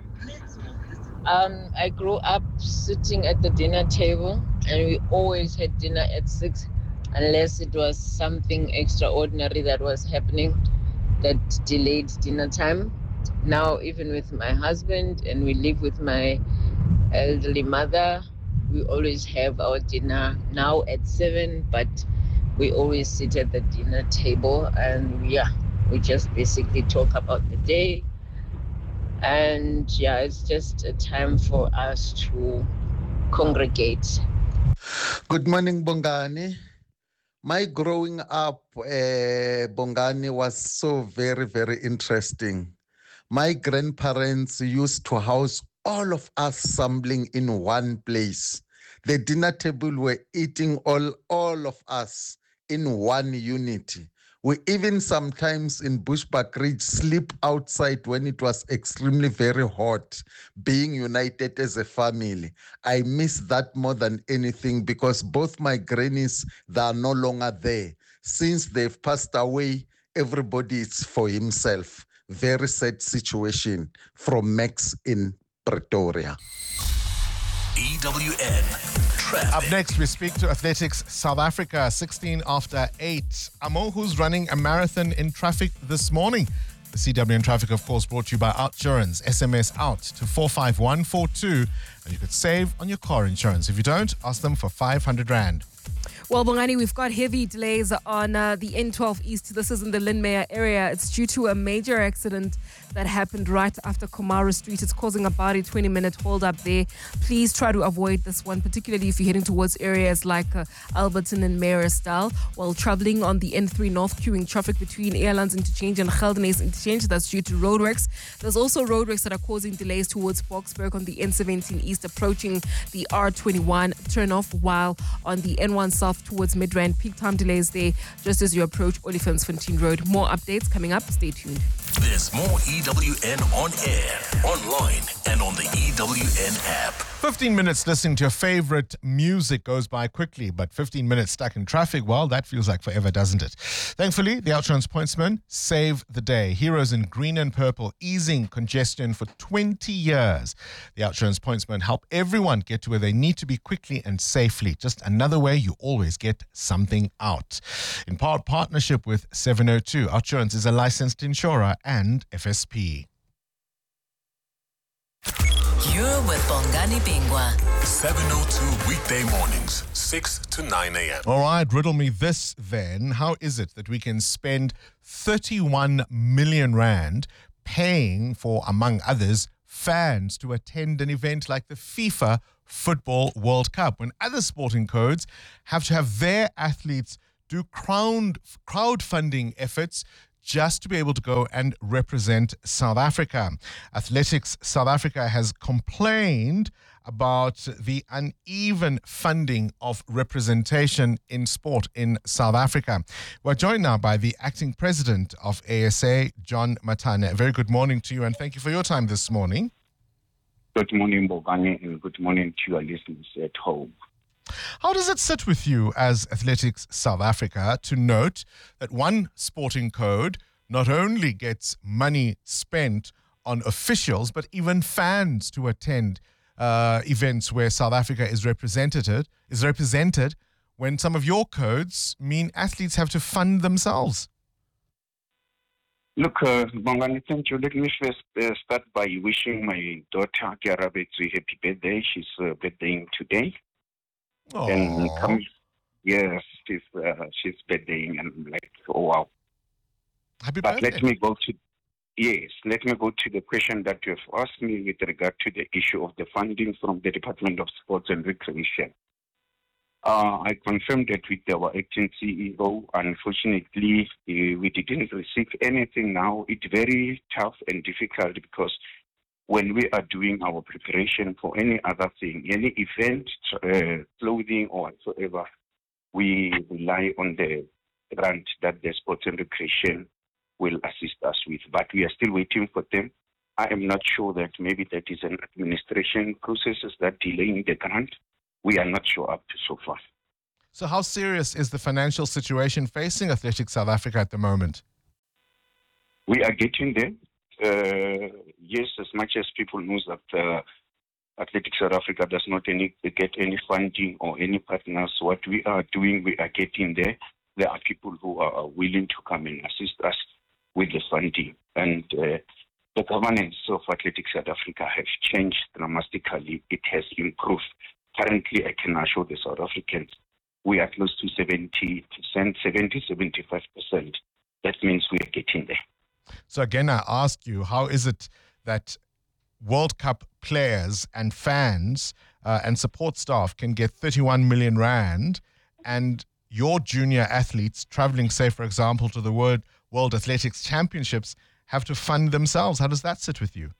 Um, I grew up sitting at the dinner table, and we always had dinner at six, unless it was something extraordinary that was happening that delayed dinner time. Now, even with my husband, and we live with my elderly mother, we always have our dinner now at seven, but we always sit at the dinner table, and yeah, we just basically talk about the day. And yeah, it's just a time for us to congregate. Good morning, Bongani. My growing up, uh, Bongani, was so very, very interesting. My grandparents used to house all of us assembling in one place. The dinner table were eating all, all of us in one unity. We even sometimes in Bushbuckridge sleep outside when it was extremely very hot, being united as a family. I miss that more than anything because both my grannies, they are no longer there. Since they've passed away, everybody is for himself. Very sad situation. From Max in Pretoria. E W N Traffic. Up next, we speak to Athletics South Africa, sixteen after eight. Amo, who's running a marathon in traffic this morning? The C W N Traffic, of course, brought to you by Outsurance. S M S out to four five one four two, and you could save on your car insurance. If you don't, ask them for five hundred rand. Well, Bongani, we've got heavy delays on uh, the N twelve East. This is in the Lynmere area. It's due to a major accident that happened right after Komara Street. It's causing about a twenty-minute hold-up there. Please try to avoid this one, particularly if you're heading towards areas like uh, Alberton and Maristyle. While traveling on the N three North, queuing traffic between Airlands Interchange and Geldenes Interchange. That's due to roadworks. There's also roadworks that are causing delays towards Boksburg on the N seventeen East, approaching the R twenty-one turnoff, while on the N one South towards Midrand, peak time delays there just as you approach Olifantsfontein Road. More updates coming up. Stay tuned. This There's more E W N on air, online, and on the E W N app. fifteen minutes listening to your favorite music goes by quickly, but fifteen minutes stuck in traffic, well, that feels like forever, doesn't it? Thankfully, the Outsurance Pointsmen save the day. Heroes in green and purple, easing congestion for twenty years. The Outsurance Pointsmen help everyone get to where they need to be quickly and safely. Just another way you always get something out. In part partnership with seven oh two, Outsurance is a licensed insurer and F S P. You're with Bongani Bingwa. seven oh two weekday mornings, six to nine a.m. All right, riddle me this then. How is it that we can spend thirty-one million rand paying for, among others, fans to attend an event like the FIFA Football World Cup, when other sporting codes have to have their athletes do crowd crowdfunding efforts just to be able to go and represent South Africa? Athletics South Africa has complained about the uneven funding of representation in sport in South Africa. We're joined now by the acting president of A S A, John Matane. Very good morning to you, and thank you for your time this morning. Good morning, Bongani, and good morning to your listeners at home. How does it sit with you as Athletics South Africa to note that one sporting code not only gets money spent on officials, but even fans to attend uh, events where South Africa is represented, is represented, when some of your codes mean athletes have to fund themselves? Look, uh, Bongani, thank you. Let me first uh, start by wishing my daughter, Kiara Betsu, happy birthday. She's uh, birthdaying today. Aww. And come, yes, she's uh, she's birthdaying, and I'm like, oh wow. Happy but birthday. let me go to yes, let me go to the question that you have asked me with regard to the issue of the funding from the Department of Sports and Recreation. Uh, I confirmed that with our acting C E O. Unfortunately, uh, we didn't receive anything now. It's very tough and difficult because when we are doing our preparation for any other thing, any event, uh, clothing or whatsoever, we rely on the grant that the Sports and Recreation will assist us with. But we are still waiting for them. I am not sure that maybe that is an administration process that delaying the grant. We are not sure up to so far. So how serious is the financial situation facing Athletics South Africa at the moment? We are getting there. Uh, yes, as much as people know that uh, Athletics South Africa does not any, get any funding or any partners, what we are doing, we are getting there. There are people who are willing to come and assist us with the funding. And uh, the governance of Athletics South Africa has changed dramatically. It has improved. Currently, I can assure the South Africans, we are close to seventy percent, seventy, seventy-five percent. That means we are getting there. So again, I ask you, how is it that World Cup players and fans uh, and support staff can get thirty-one million rand, and your junior athletes traveling, say, for example, to the World, World Athletics Championships have to fund themselves? How does that sit with you?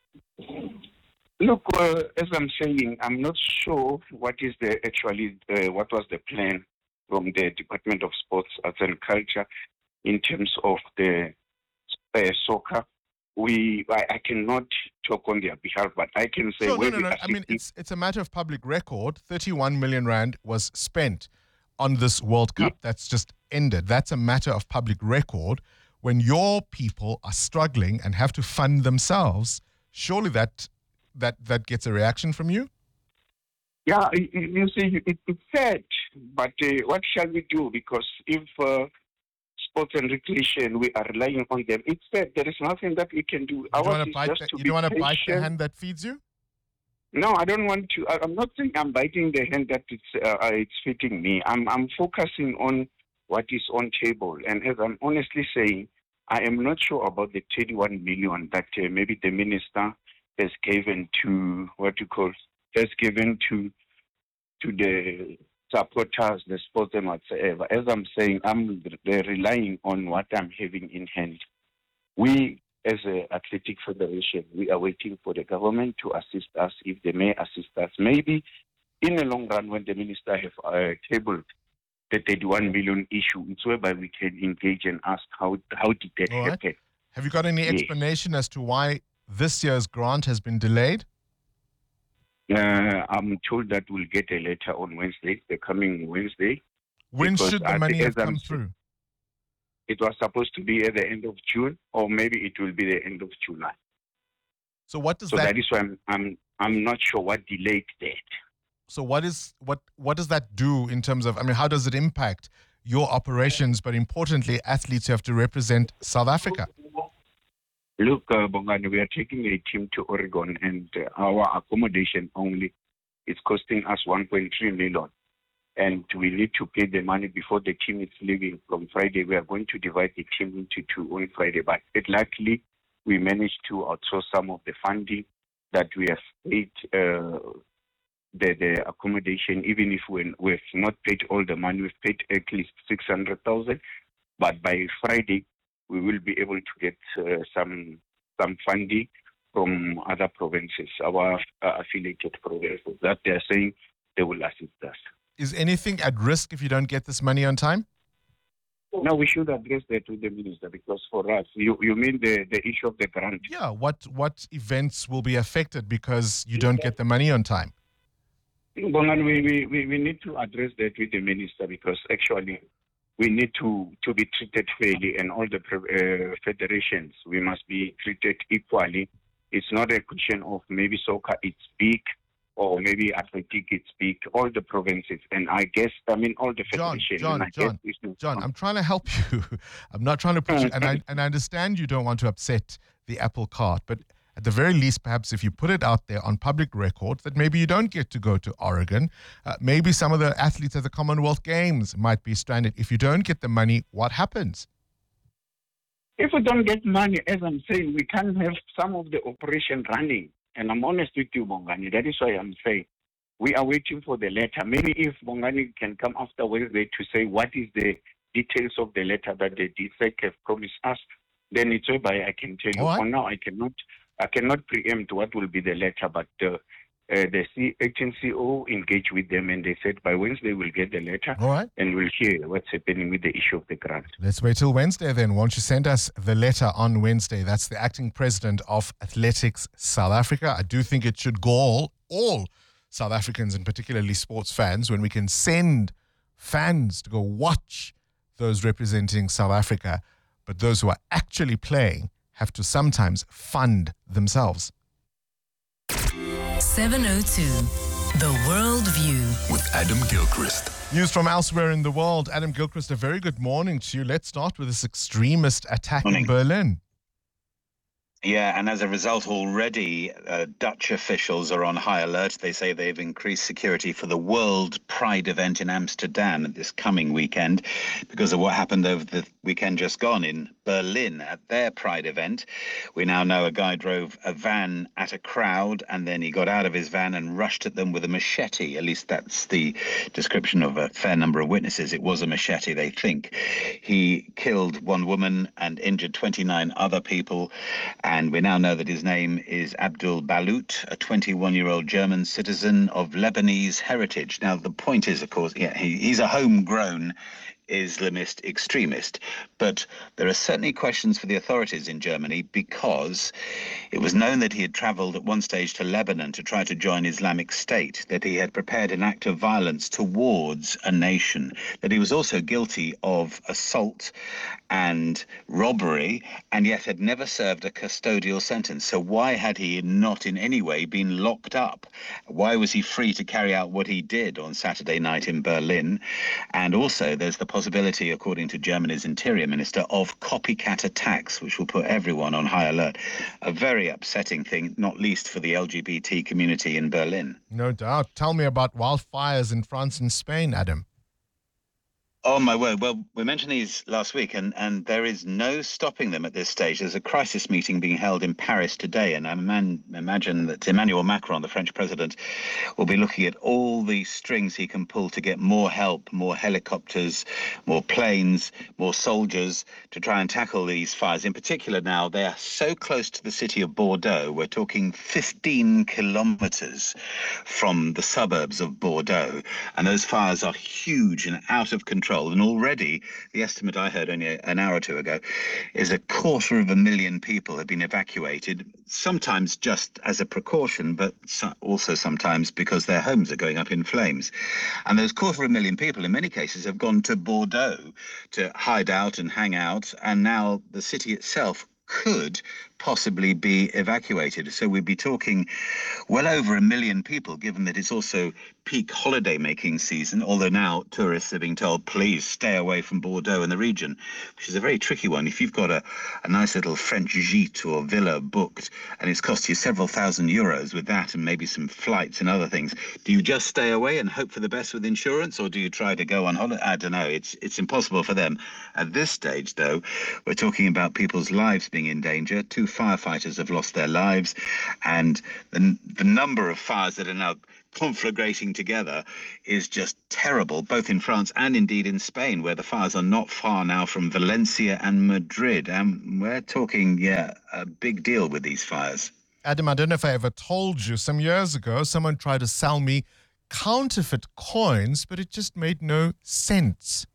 Look, uh, as I'm saying, I'm not sure what is the actually uh, what was the plan from the Department of Sports, Arts and Culture in terms of the uh, soccer. We, I, I cannot talk on their behalf, but I can say. So, no, where no, we no. are I mean, sitting- it's it's a matter of public record. thirty-one million rand was spent on this World Cup that's just ended. That's a matter of public record. When your people are struggling and have to fund themselves, surely that that that gets a reaction from you? Yeah, you, you see, it, it's sad, but uh, what shall we do? Because if uh, sports and recreation, we are relying on them, it's sad. There is nothing that we can do. You don't Ours want to is bite just the, to you be don't want to bite the patient. hand that feeds you? No, I don't want to. I, I'm not saying I'm biting the hand that it's uh, it's fitting me. I'm I'm focusing on what is on table. And as I'm honestly saying, I am not sure about the thirty-one million that uh, maybe the minister has given to what you call has given to to the supporters, the sports and whatsoever. As I'm saying, I'm re- relying on what I'm having in hand. We, as an athletic federation, we are waiting for the government to assist us, if they may assist us. Maybe in the long run, when the minister have uh, tabled the thirty-one million issue, it's whereby we can engage and ask how how did that All right. happen. Have you got any Yes. explanation as to why this year's grant has been delayed? Uh, I'm told that we'll get a letter on Wednesday, the coming Wednesday. When because should the at money have as I'm come saying, through? It was supposed to be at the end of June, or maybe it will be the end of July. So what does So that? that is why I'm, I'm, I'm not sure what delayed that. So what is what what does that do in terms of? I mean, how does it impact your operations? But importantly, athletes who have to represent South Africa. Look, uh, Bongani, we are taking a team to Oregon, and uh, our accommodation only is costing us one point three million. And we need to pay the money before the team is leaving from Friday. We are going to divide the team into two on Friday. But it luckily, we managed to outsource some of the funding that we have paid uh, the, the accommodation. Even if we, we've not paid all the money, we've paid at least six hundred thousand. But by Friday, we will be able to get uh, some some funding from other provinces, our uh, affiliated provinces, that they are saying they will assist us. Is anything at risk if you don't get this money on time? No, we should address that with the minister, because for us, you, you mean the, the issue of the grant? Yeah. What what events will be affected because you don't get the money on time? Bongan, we, we, we, we need to address that with the minister, because actually we need to, to be treated fairly, and all the uh, federations, we must be treated equally. It's not a question of maybe soccer, it's big, or maybe athletic, it's big, all the provinces. And I guess, I mean, all the federations. John, and I John, guess it's- John, I'm trying to help you. I'm not trying to put you, and I, and I understand you don't want to upset the apple cart, but at the very least, perhaps if you put it out there on public record that maybe you don't get to go to Oregon, uh, maybe some of the athletes at the Commonwealth Games might be stranded. If you don't get the money, what happens? If we don't get money, as I'm saying, we can't have some of the operation running. And I'm honest with you, Bongani. That is why I'm saying we are waiting for the letter. Maybe if Bongani can come after Wednesday to say what is the details of the letter that the D S E C have promised us, then it's whereby I can tell you. All right. For now, I cannot, I cannot preempt what will be the letter, but uh, uh, the C- acting C O engaged with them, and they said by Wednesday we'll get the letter. All right. And we'll hear what's happening with the issue of the grant. Let's wait till Wednesday then. Won't you send us the letter on Wednesday? That's the acting president of Athletics South Africa. I do think it should gall all South Africans, and particularly sports fans, when we can send fans to go watch those representing South Africa, but those who are actually playing have to sometimes fund themselves. seven oh two, The World View. With Adam Gilchrist. News from elsewhere in the world. Adam Gilchrist, a very good morning to you. Let's start with this extremist attack in Berlin. Yeah, and as a result, already uh, Dutch officials are on high alert. They say they've increased security for the World Pride event in Amsterdam this coming weekend because of what happened over the weekend just gone in Berlin at their Pride event. We now know a guy drove a van at a crowd and then he got out of his van and rushed at them with a machete. At least that's the description of a fair number of witnesses. It was a machete, they think. He killed one woman and injured twenty-nine other people. And we now know that his name is Abdul Balut, a twenty-one-year-old German citizen of Lebanese heritage. Now, the point is, of course, yeah, he, he's a homegrown Islamist extremist. But there are certainly questions for the authorities in Germany because it was known that he had travelled at one stage to Lebanon to try to join Islamic State, that he had prepared an act of violence towards a nation, that he was also guilty of assault and robbery, and yet had never served a custodial sentence. So why had he not in any way been locked up? Why was he free to carry out what he did on Saturday night in Berlin? And also there's the possibility, according to Germany's interior minister, of copycat attacks, which will put everyone on high alert. A very upsetting thing, not least for the L G B T community in Berlin. No doubt. Tell me about wildfires in France and Spain, Adam. Oh, my word. Well, we mentioned these last week, and, and there is no stopping them at this stage. There's a crisis meeting being held in Paris today, and I man, imagine that Emmanuel Macron, the French president, will be looking at all the strings he can pull to get more help, more helicopters, more planes, more soldiers to try and tackle these fires. In particular now, they are so close to the city of Bordeaux. We're talking fifteen kilometres from the suburbs of Bordeaux, and those fires are huge and out of control. control. And already, the estimate I heard only an hour or two ago is a quarter of a million people have been evacuated, sometimes just as a precaution, but also sometimes because their homes are going up in flames. And those quarter of a million people, in many cases, have gone to Bordeaux to hide out and hang out, and now the city itself could possibly be evacuated. So we'd be talking well over a million people, given that it's also peak holiday making season, although now tourists are being told, please stay away from Bordeaux and the region, which is a very tricky one. If you've got a, a nice little French gîte or villa booked and it's cost you several thousand euros with that and maybe some flights and other things, do you just stay away and hope for the best with insurance, or do you try to go on holiday? I don't know. It's, it's impossible for them. At this stage, though, we're talking about people's lives being in danger. Two firefighters have lost their lives, and the, the number of fires that are now conflagrating together is just terrible, both in France and indeed in Spain, where the fires are not far now from Valencia and Madrid. And we're talking, yeah, a big deal with these fires. Adam, I don't know if I ever told you, some years ago, someone tried to sell me counterfeit coins, but it just made no sense.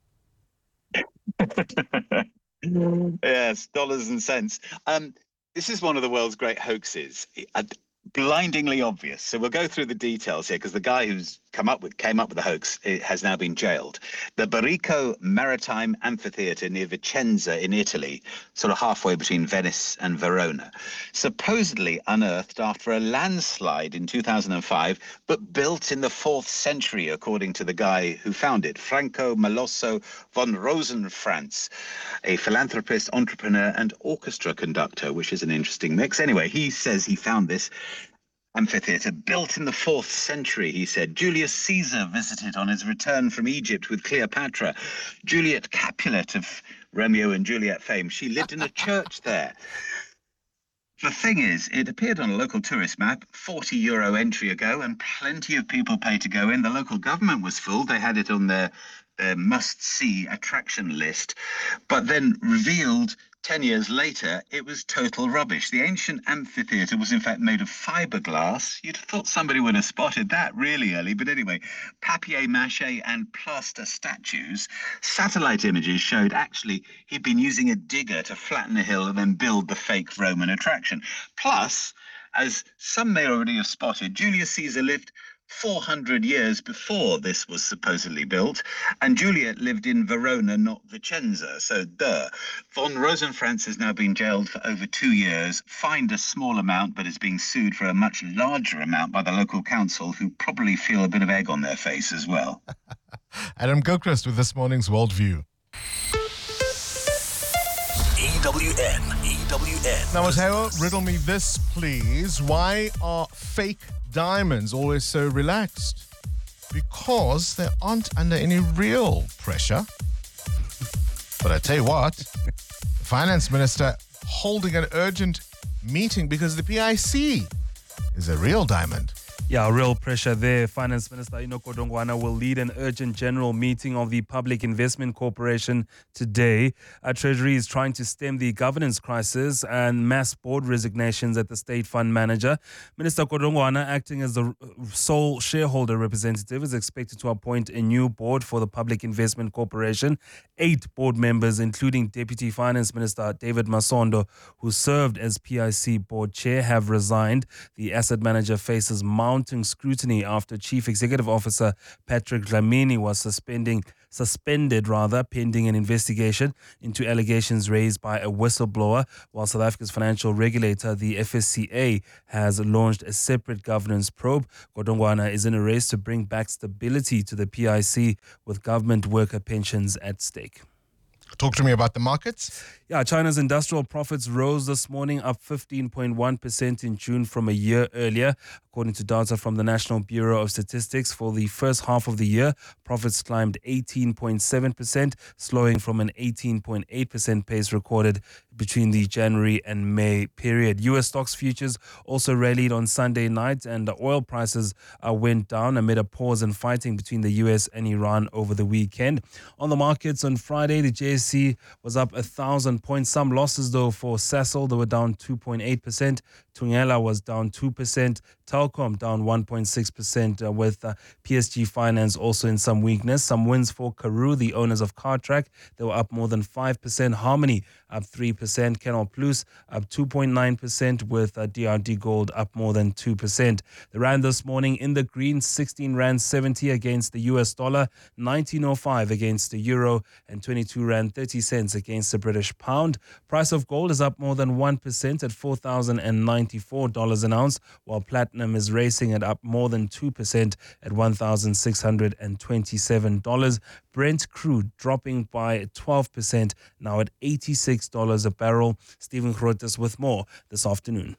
Yes, dollars and cents. Um, this is one of the world's great hoaxes. Uh, blindingly obvious. So we'll go through the details here, because the guy who's come up with came up with the hoax has now been jailed. The Barico Maritime Amphitheatre near Vicenza in Italy, sort of halfway between Venice and Verona, supposedly unearthed after a landslide in two thousand five, but built in the fourth century, according to the guy who found it, Franco Malosso von Rosenfranz, a philanthropist, entrepreneur and orchestra conductor, which is an interesting mix. Anyway, he says he found this amphitheatre built in the fourth century, he said. Julius Caesar visited on his return from Egypt with Cleopatra. Juliet Capulet of Romeo and Juliet fame, she lived in a church there. The thing is, it appeared on a local tourist map, forty euro entry ago, and plenty of people paid to go in. The local government was full. They had it on their, their must-see attraction list, but then revealed ten years later, it was total rubbish. The ancient amphitheatre was in fact made of fiberglass. You'd have thought somebody would have spotted that really early. But anyway, papier-mâché and plaster statues. Satellite images showed actually he'd been using a digger to flatten a hill and then build the fake Roman attraction. Plus, as some may already have spotted, Julius Caesar lived four hundred years before this was supposedly built, and Juliet lived in Verona, not Vicenza, so duh. Von Rosenfranz has now been jailed for over two years, fined a small amount, but is being sued for a much larger amount by the local council, who probably feel a bit of egg on their face as well. Adam Gilchrist with this morning's Worldview. E W N, E W N. Now, Mateo, riddle me this, please. Why are fake diamonds always so relaxed? Because they aren't under any real pressure. But I tell you what, the finance minister holding an urgent meeting because the P I C is a real diamond. Yeah, real pressure there. Finance Minister Enoch Godongwana will lead an urgent general meeting of the Public Investment Corporation today. Our Treasury is trying to stem the governance crisis and mass board resignations at the state fund manager. Minister Godongwana, acting as the sole shareholder representative, is expected to appoint a new board for the Public Investment Corporation. Eight board members, including Deputy Finance Minister David Masondo, who served as P I C board chair, have resigned. The asset manager faces mounting scrutiny after Chief Executive Officer Patrick Dlamini was suspending, suspended rather, pending an investigation into allegations raised by a whistleblower, while South Africa's financial regulator, the F S C A, has launched a separate governance probe. Godongwana is in a race to bring back stability to the P I C with government worker pensions at stake. Talk to me about the markets. Yeah, China's industrial profits rose this morning, up fifteen point one percent in June from a year earlier. According to data from the National Bureau of Statistics, for the first half of the year, profits climbed eighteen point seven percent, slowing from an eighteen point eight percent pace recorded between the January and May period. U S stocks futures also rallied on Sunday night, and the oil prices uh, went down amid a pause in fighting between the U S and Iran over the weekend. On the markets on Friday, the J S E was up a thousand points. Some losses though for Sasol, they were down two point eight percent. Thungela was down two percent. Telkom down one point six percent, uh, with uh, P S G Finance also in some weakness. Some wins for Karoo, the owners of Cartrack. They were up more than five percent. Harmony up three percent. Canal Plus up two point nine percent, with uh, D R D Gold up more than two percent. The rand this morning in the green, sixteen rand seventy against the U S dollar, nineteen oh five against the euro, and twenty-two rand thirty cents against the British pound. Price of gold is up more than one percent at four thousand ninety-four dollars an ounce, while platinum is racing at up more than two percent at one thousand six hundred twenty-seven dollars. Brent crude dropping by twelve percent, now at eighty-six dollars a barrel. Stephen Grotes with more this afternoon.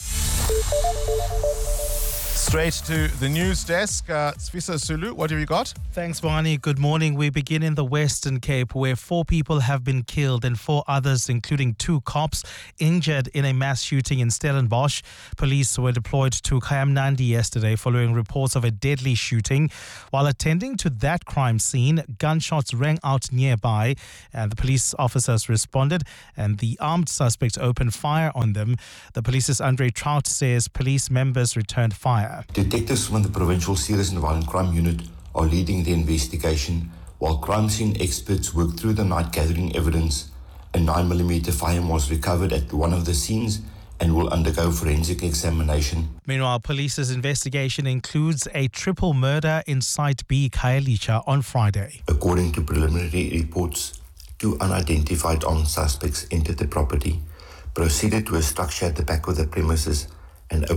Straight to the news desk. Uh, Sfiso Sulu, what have you got? Thanks, Barney. Good morning. We begin in the Western Cape, where four people have been killed and four others, including two cops, injured in a mass shooting in Stellenbosch. Police were deployed to Kayamnandi yesterday following reports of a deadly shooting. While attending to that crime scene, gunshots rang out nearby, and the police officers responded, and the armed suspects opened fire on them. The police's Andre Trout says police members returned fire. Detectives from the Provincial Serious and Violent Crime Unit are leading the investigation, while crime scene experts work through the night gathering evidence. A nine millimeter firearm was recovered at one of the scenes and will undergo forensic examination. Meanwhile, police's investigation includes a triple murder in Site B, Khayelitsha, on Friday. According to preliminary reports, two unidentified armed suspects entered the property, proceeded to a structure at the back of the premises, and